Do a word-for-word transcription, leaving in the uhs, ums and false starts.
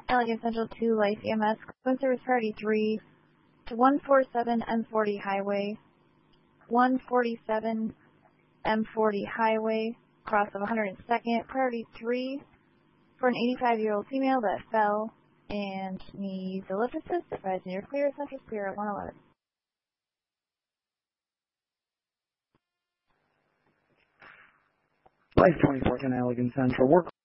Allegan Central two, Life E M S, phone service priority three to one forty-seven M forty Highway, one forty-seven M forty Highway, cross of one hundred second, priority three for an eighty-five-year-old female that fell and needs a lift assist. Advising you're clear, Central clear at one eleven. Life twenty-four ten Allegan Central, work